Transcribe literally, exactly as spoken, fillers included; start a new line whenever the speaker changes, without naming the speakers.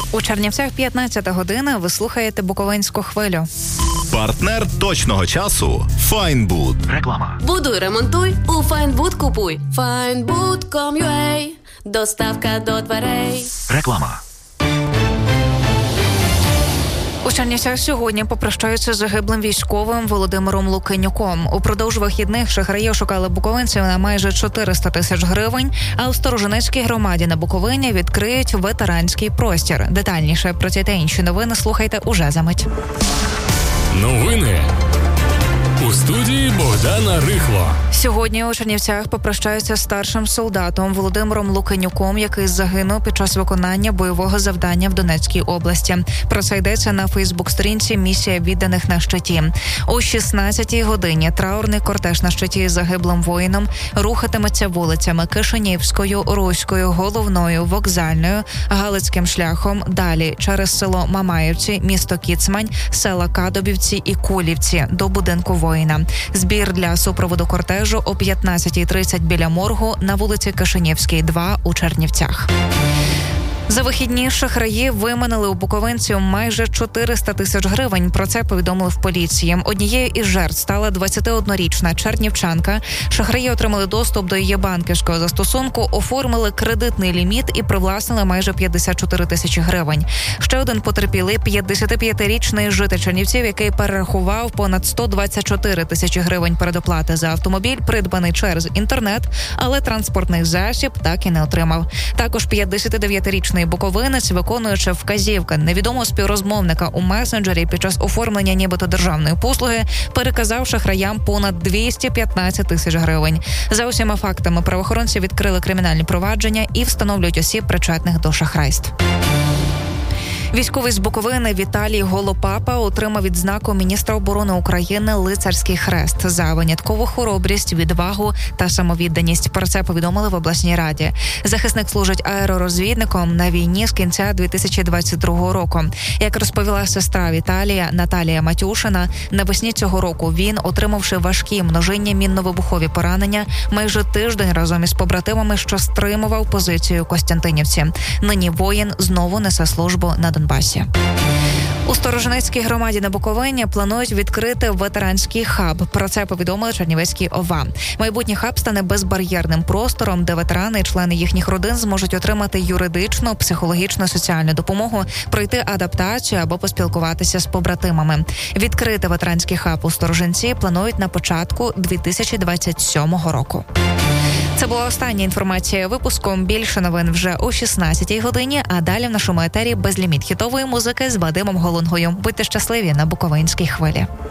У Чернівцях п'ятнадцята година, ви слухаєте Буковинську хвилю.
Партнер точного часу – Файнбуд.
Реклама.
Будуй, ремонтуй, у Файнбуд купуй. Файнбуд точка ком точка ю а. Доставка до дверей.
Реклама.
У Чернівцях сьогодні попрощаються з загиблим військовим Володимиром Лукинюком. Упродовж вихідних шахраї шукали буковинців на майже чотириста тисяч гривень, а у Сторожинецькій громаді на Буковині відкриють ветеранський простір. Детальніше про ці та інші новини слухайте уже за мить.
Новини у студії Богдана Рихло.
Сьогодні у Чернівцях попрощаються з старшим солдатом Володимиром Лукинюком, який загинув під час виконання бойового завдання в Донецькій області. Про це йдеться на фейсбук-сторінці «Місія відданих на щиті». О шістнадцятій годині траурний кортеж на щиті з загиблим воїном рухатиметься вулицями Кишинівською, Руською, Головною, Вокзальною, Галицьким шляхом, далі через село Мамаївці, місто Кіцмань, села Кадобівці і Кулівці до будинку воїна. Збір для супроводу кортежу о п'ятнадцятій тридцять біля моргу на вулиці Кишинівській, два у Чернівцях. За вихідні шахраї виманили у буковинців майже чотириста тисяч гривень. Про це повідомили в поліції. Однією із жертв стала двадцятиоднорічна чернівчанка. Шахраї отримали доступ до її банківського застосунку, оформили кредитний ліміт і привласнили майже п'ятдесят чотири тисячі гривень. Ще один потерпілий – п'ятдесятип'ятирічний житель Чернівців, який перерахував понад сто двадцять чотири тисячі гривень передоплати за автомобіль, придбаний через інтернет, але транспортний засіб так і не отримав. Також п'ятдесятидев'ятирічний буковинець, виконуючи вказівки невідомого співрозмовника у месенджері під час оформлення нібито державної послуги, переказав шахраям понад двісті п'ятнадцять тисяч гривень. За усіма фактами правоохоронці відкрили кримінальні провадження і встановлюють осіб, причетних до шахрайств. Військовий з Буковини Віталій Голопапа отримав відзнаку міністра оборони України «Лицарський хрест» за виняткову хоробрість, відвагу та самовідданість. Про це повідомили в обласній раді. Захисник служить аеророзвідником на війні з кінця дві тисячі двадцять другого року. Як розповіла сестра Віталія Наталія Матюшина, навесні цього року він, отримавши важкі множинні мінно-вибухові поранення, майже тиждень разом із побратимами, що стримував позицію Костянтинівці. Нині воїн знову несе службу на Донбасі. У Сторожинецькій громаді на Буковині планують відкрити ветеранський хаб. Про це повідомили Чернівецький ОВА. Майбутній хаб стане безбар'єрним простором, де ветерани і члени їхніх родин зможуть отримати юридичну, психологічну, соціальну допомогу, пройти адаптацію або поспілкуватися з побратимами. Відкрити ветеранський хаб у Сторожинці планують на початку дві тисячі двадцять сьомого року. Це була остання інформація випуску. Більше новин вже о шістнадцятій годині, а далі в нашому етері безліміт хітової музики з Вадимом Голунгою. Будьте щасливі на Буковинській хвилі.